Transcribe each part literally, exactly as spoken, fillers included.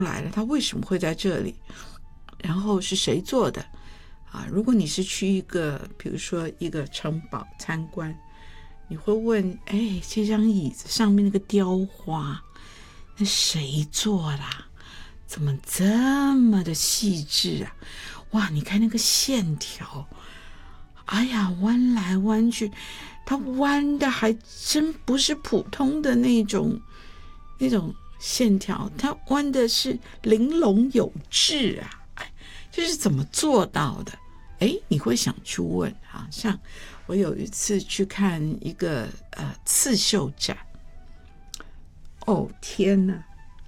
来了，它为什么会在这里？然后是谁做的？啊，如果你是去一个，比如说一个城堡参观，你会问：哎，这张椅子上面那个雕花，那谁做啦？怎么这么的细致啊？哇，你看那个线条，哎呀，弯来弯去，它弯的还真不是普通的那种那种线条，它弯的是玲珑有致啊！哎，这是怎么做到的？哎，你会想去问啊？像我有一次去看一个呃刺绣展，哦天哪！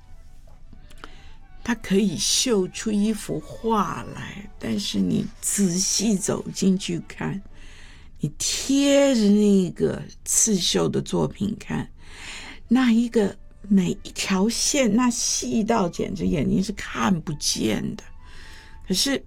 它可以绣出一幅画来，但是你仔细走进去看，你贴着那个刺绣的作品看，那一个每一条线那细到简直眼睛是看不见的。可是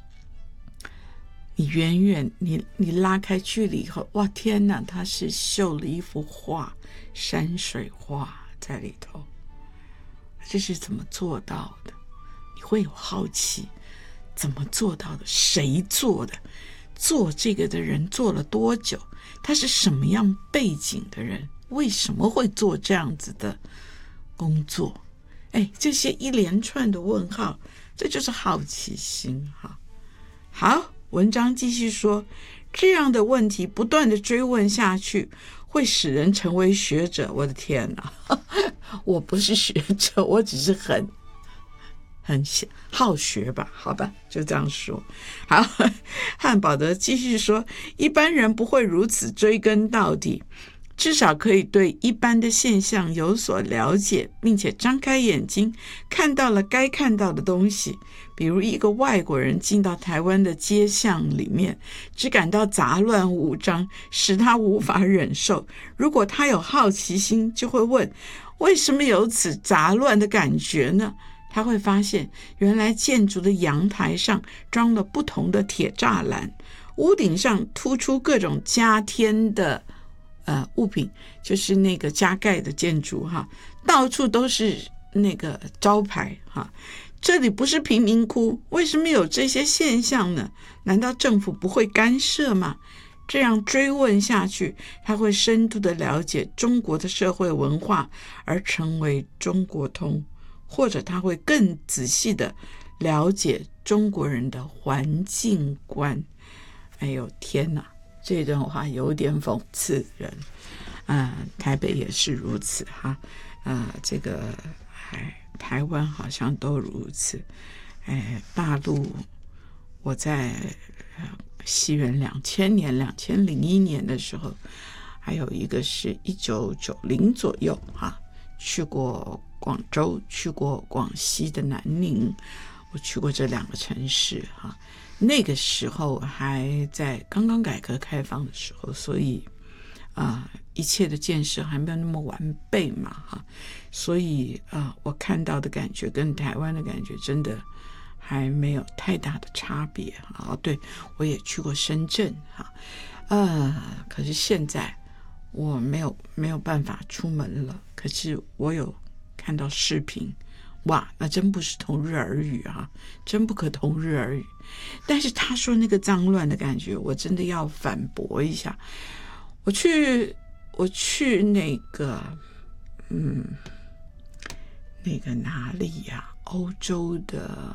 你远远你你拉开距离以后，哇天哪，它是绣了一幅画，山水画在里头。这是怎么做到的？你会有好奇，怎么做到的？谁做的？做这个的人做了多久？他是什么样背景的人？为什么会做这样子的工作？哎，这些一连串的问号，这就是好奇心哈。好，文章继续说，这样的问题不断的追问下去，会使人成为学者。我的天哪！我不是学者，我只是很很好学吧，好吧，就这样说。好，汉堡德继续说，一般人不会如此追根到底，至少可以对一般的现象有所了解，并且张开眼睛看到了该看到的东西。比如一个外国人进到台湾的街巷里面，只感到杂乱无章，使他无法忍受。如果他有好奇心，就会问，为什么有此杂乱的感觉呢？他会发现，原来建筑的阳台上装了不同的铁栅栏，屋顶上突出各种加添的呃物品，就是那个加盖的建筑哈，到处都是那个招牌哈。这里不是贫民窟，为什么有这些现象呢？难道政府不会干涉吗？这样追问下去，他会深度的了解中国的社会文化，而成为中国通，或者他会更仔细的了解中国人的环境观。哎呦天哪，这段话有点讽刺人。呃、台北也是如此哈，呃，这个哎。台湾好像都如此，哎，大陆我在西元两千年、两千零一年的时候，还有一个是一九九零左右哈，去过广州，去过广西的南宁，我去过这两个城市哈。那个时候还在刚刚改革开放的时候，所以啊、呃，一切的建设还没有那么完备嘛哈。所以啊、呃，我看到的感觉跟台湾的感觉真的还没有太大的差别啊。对，我也去过深圳哈，呃，可是现在我没有没有办法出门了。可是我有看到视频，哇，那真不是同日而语啊，真不可同日而语。但是他说那个脏乱的感觉，我真的要反驳一下。我去，我去那个，嗯。那个哪里呀、啊？欧洲的，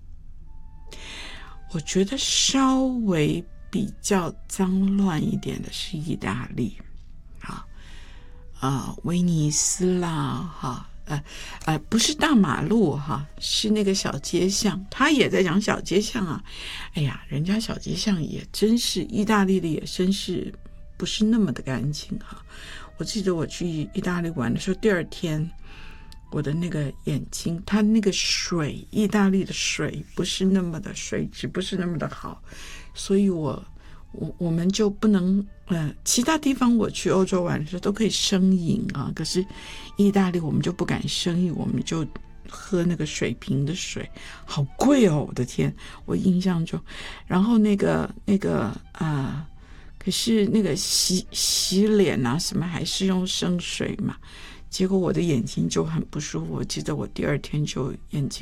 我觉得稍微比较脏乱一点的是意大利，啊啊，威尼斯啦，哈，呃呃，不是大马路哈，是那个小街巷，他也在讲小街巷啊。哎呀，人家小街巷也真是，意大利的也真是不是那么的干净哈。我记得我去意大利玩的时候，第二天。我的那个眼睛，它那个水，意大利的水不是那么的水质不是那么的好，所以我我我们就不能呃，其他地方我去欧洲玩的时候都可以生饮啊，可是意大利我们就不敢生饮，我们就喝那个水瓶的水，好贵哦，我的天！我印象中，然后那个那个啊、呃，可是那个洗洗脸啊什么还是用生水嘛。结果我的眼睛就很不舒服，我记得我第二天就眼睛